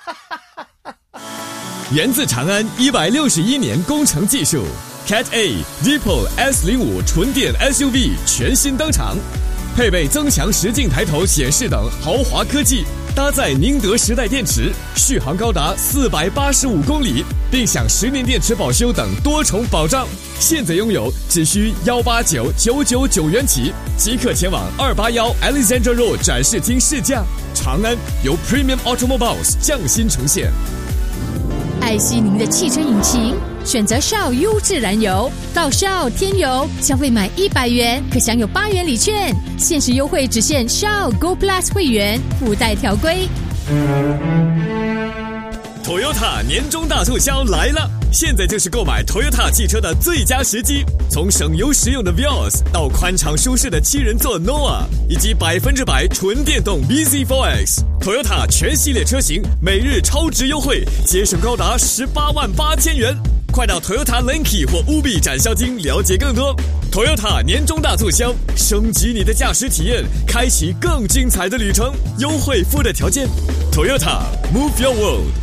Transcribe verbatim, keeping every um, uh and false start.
源自长安一百六十一年工程技术 ，Cat A、Deepol S 零五 纯电 S U V 全新登场，配备增强实境抬头显示等豪华科技，搭载宁德时代电池，续航高达四百八十五公里，并享十年电池保修等多重保障。现在拥有只需幺八九九九九元起，即刻前往二八幺 Alexandra Road 展示厅试驾。长安由 Premium Automobiles 匠心呈现。 爱惜您的汽车引擎，选择 Shell 优质燃油，到 Shell 添油，消费满一百元可享有八元礼券，限时优惠只限 Shell Go Plus 会员，附带条规。 Toyota 年终大促销来了！现在就是购买 Toyota 汽车的最佳时机。从省油实用的 Vios 到宽敞舒适的七人座 Noah， 以及百分之百纯电动 B Z 四 X，Toyota 全系列车型每日超值优惠，节省高达十八万八千元。快到 Toyota Lenki 或 Ubi 展销厅了解更多。Toyota 年终大促销，升级你的驾驶体验，开启更精彩的旅程。优惠附带条件 ，Toyota Move Your World。